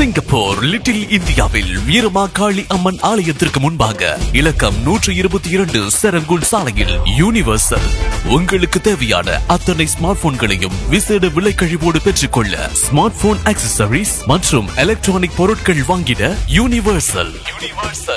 Singapore little இந்தியாவில் வீரமாகாளி அம்மன் ஆலயத்திற்கு முன்பாக இலக்கம் 122 செரங்குள் சாலையில் யூனிவர்சல். உங்களுக்கு தேவையான அத்தனை ஸ்மார்ட் போன்களையும் விசேட விலை கழிவோடு பெற்றுக்கொள்ள ஸ்மார்ட் போன் ஆக்சசரிஸ் மற்றும் எலக்ட்ரானிக் பொருட்கள் வாங்கிட யூனிவர்சல்.